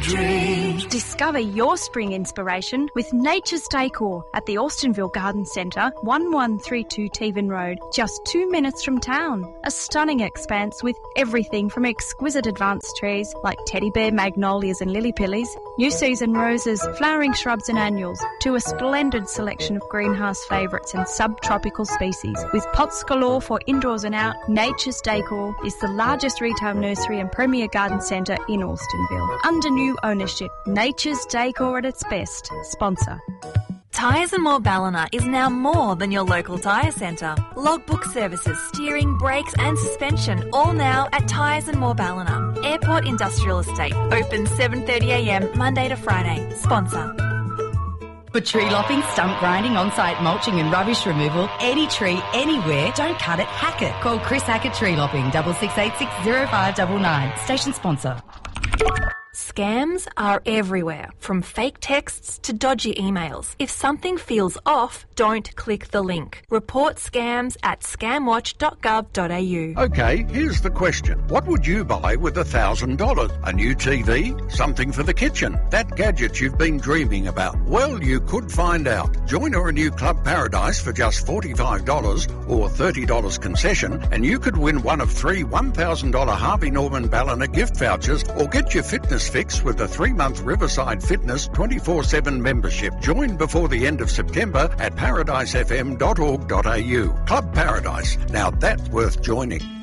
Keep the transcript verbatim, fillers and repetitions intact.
dreams. Discover your spring inspiration with Nature's Decor at the Austinville Garden Centre, eleven thirty-two Tevan Road, just two minutes from town. A stunning expanse with everything from exquisite advanced trees like teddy bear, magnolias and lily-pillies, new season roses, flowering shrubs and annuals, to a splendid selection of greenhouse favourites and subtropical species. With pots galore for indoors and out, Nature's Decor is the largest retail nursery and premier garden centre in Austinville. Under new ownership, Nature's Decor at its best. Sponsor. Tyres and More Ballina is now more than your local tyre centre. Logbook services, steering, brakes and suspension, all now at Tyres and More Ballina. Airport Industrial Estate, open seven thirty a m Monday to Friday. Sponsor. For tree lopping, stump grinding, on-site mulching and rubbish removal, any tree, anywhere, don't cut it, hack it. Call Chris Hackett Tree Lopping, double six eight six zero five nine nine. Station sponsor. Scams are everywhere, from fake texts to dodgy emails. If something feels off, don't click the link. Report scams at scamwatch dot gov dot a u. OK, here's the question. What would you buy with one thousand dollars? A new T V? Something for the kitchen? That gadget you've been dreaming about? Well, you could find out. Join or renew Club Paradise for just forty-five dollars or thirty dollars concession, and you could win one of three one thousand dollars Harvey Norman Ballina gift vouchers, or get your fitness fix with a three-month Riverside Fitness twenty-four seven membership. Join before the end of September at paradise f m dot org dot a u. Club Paradise. Now that's worth joining.